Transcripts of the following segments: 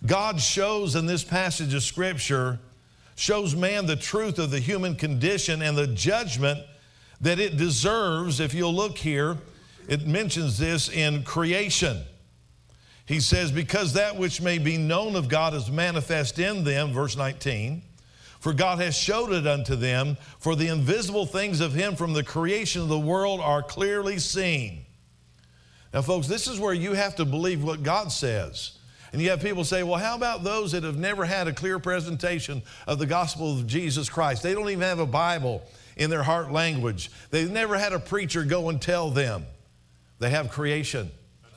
God shows in this passage of Scripture, shows man the truth of the human condition and the judgment that it deserves. If you'll look here, it mentions this in creation. He says, because that which may be known of God is manifest in them, verse 19, for God has showed it unto them, for the invisible things of him from the creation of the world are clearly seen. Now, folks, this is where you have to believe what God says. And you have people say, well, how about those that have never had a clear presentation of the gospel of Jesus Christ? They don't even have a Bible in their heart language. They've never had a preacher go and tell them. They have creation.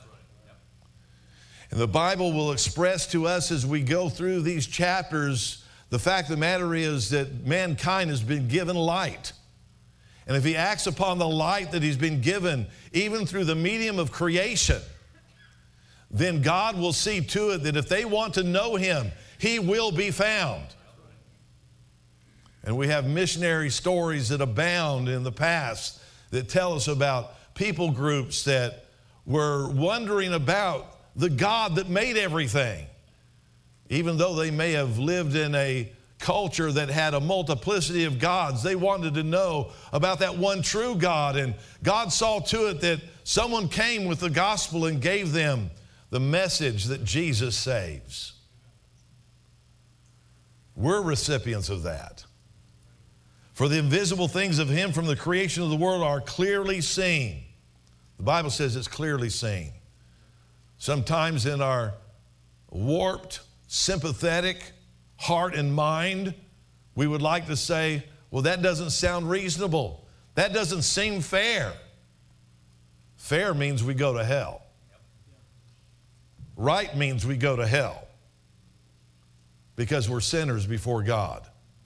And the Bible will express to us as we go through these chapters, the fact of the matter is that mankind has been given light. And if he acts upon the light that he's been given, even through the medium of creation, then God will see to it that if they want to know him, he will be found. And we have missionary stories that abound in the past that tell us about people groups that were wondering about the God that made everything. Even though they may have lived in a culture that had a multiplicity of gods, they wanted to know about that one true God. And God saw to it that someone came with the gospel and gave them the message that Jesus saves. We're recipients of that. For the invisible things of him from the creation of the world are clearly seen. The Bible says it's clearly seen. Sometimes in our warped, sympathetic heart and mind, we would like to say, well, that doesn't sound reasonable. That doesn't seem fair. Fair means we go to hell. Right means we go to hell because we're sinners before God.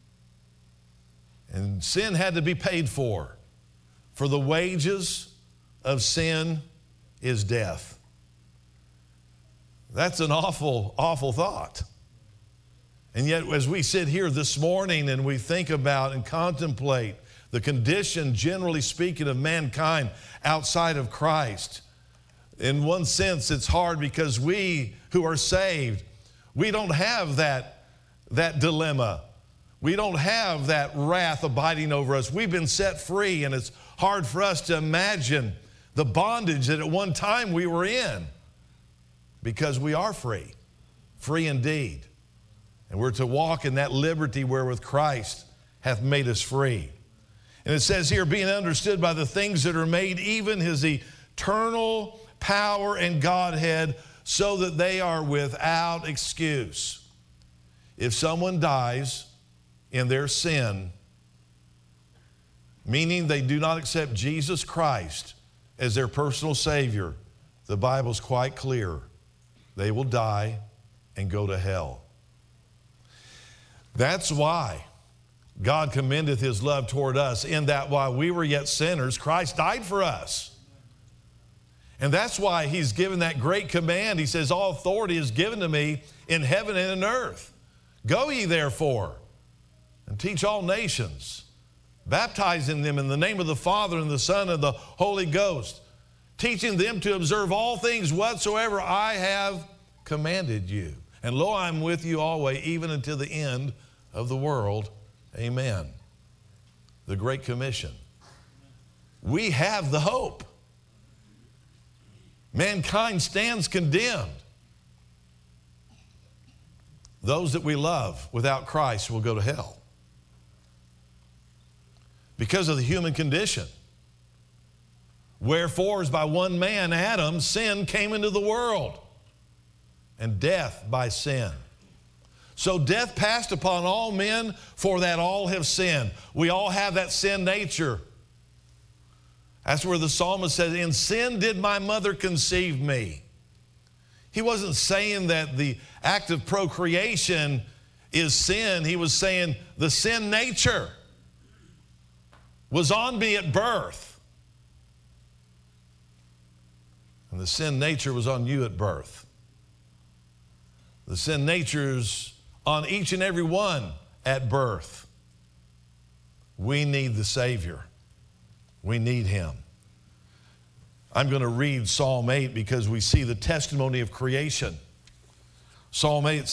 And sin had to be paid for. For the wages of sin is death. That's an awful, awful thought. And yet as we sit here this morning and we think about and contemplate the condition, generally speaking, of mankind outside of Christ, in one sense, it's hard because we who are saved, we don't have that dilemma. We don't have that wrath abiding over us. We've been set free, and it's hard for us to imagine the bondage that at one time we were in, because we are free, free indeed. And we're to walk in that liberty wherewith Christ hath made us free. And it says here, being understood by the things that are made, even his eternal power and Godhead, so that they are without excuse. If someone dies in their sin, meaning they do not accept Jesus Christ as their personal Savior, the Bible's quite clear. They will die and go to hell. That's why God commendeth his love toward us, in that while we were yet sinners, Christ died for us. And that's why he's given that great command. He says, all authority is given to me in heaven and in earth. Go ye therefore and teach all nations, baptizing them in the name of the Father and the Son and the Holy Ghost, teaching them to observe all things whatsoever I have commanded you. And lo, I'm with you always, even until the end of the world. Amen. The Great Commission. We have the hope. Mankind stands condemned. Those that we love without Christ will go to hell because of the human condition. Wherefore, as by one man, Adam, sin came into the world, and death by sin. So death passed upon all men, for that all have sinned. We all have that sin nature. That's where the psalmist says, in sin did my mother conceive me. He wasn't saying that the act of procreation is sin. He was saying the sin nature was on me at birth. And the sin nature was on you at birth. The sin nature's on each and every one at birth. We need the Savior. We need him. I'm going to read Psalm 8 because we see the testimony of creation. Psalm 8